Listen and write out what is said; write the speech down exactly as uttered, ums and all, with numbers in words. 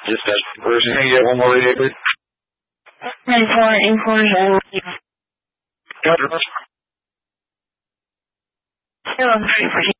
Just that first thing, get one more ready, please. nine four eight four zero. Cover. Zero three for